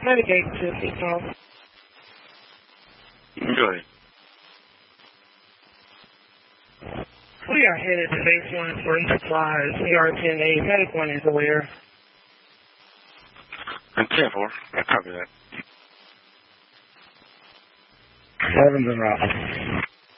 Medicaid to people. Go ahead. We are headed to base 1 for supplies. We are 10-8. Medic 1 is aware. And 10-4. I copy that. 7's in Rockland.